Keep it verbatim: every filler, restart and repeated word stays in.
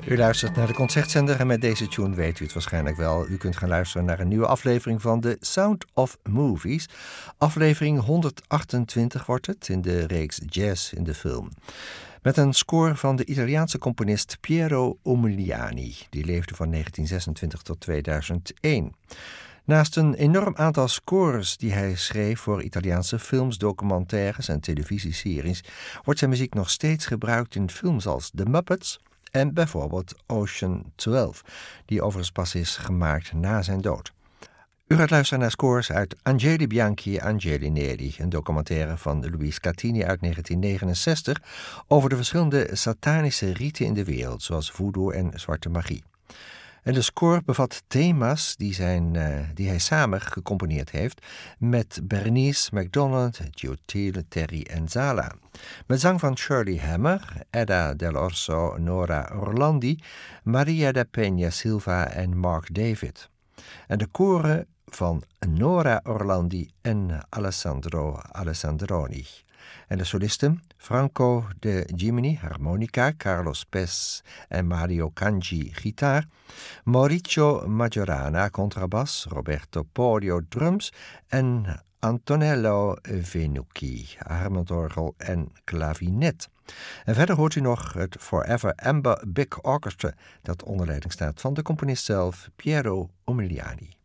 U luistert naar de Concertzender en met deze tune weet u het waarschijnlijk wel. U kunt gaan luisteren naar een nieuwe aflevering van The Sound of Movies. Aflevering honderdachtentwintig wordt het in de reeks Jazz in de Film. Met een score van de Italiaanse componist Piero Umiliani. Die leefde van negentien zesentwintig tot tweeduizend één. Naast een enorm aantal scores die hij schreef voor Italiaanse films, documentaires en televisieseries, wordt zijn muziek nog steeds gebruikt in films als The Muppets en bijvoorbeeld Ocean twaalf, die overigens pas is gemaakt na zijn dood. U gaat luisteren naar scores uit Angeli Bianchi e Angeli Neri, een documentaire van Louise Catini uit negentien negenenzestig over de verschillende satanische riten in de wereld, zoals voodoo en zwarte magie. En de score bevat thema's die, zijn, uh, die hij samen gecomponeerd heeft met Bernice McDonald, Giotil, Terry en Zala. Met zang van Shirley Hammer, Edda Dell'Orso, Nora Orlandi, Maria da Peña Silva en Mark David. En de koren van Nora Orlandi en Alessandro Alessandroni. En de solisten Franco de Gimini, harmonica, Carlos Pes en Mario Cangi, gitaar, Mauricio Majorana, contrabas, Roberto Podio, drums en Antonello Venucchi, harmoniorgel en klavinet. En verder hoort u nog het Forever Amber Big Orchestra, dat onder leiding staat van de componist zelf, Piero Umiliani.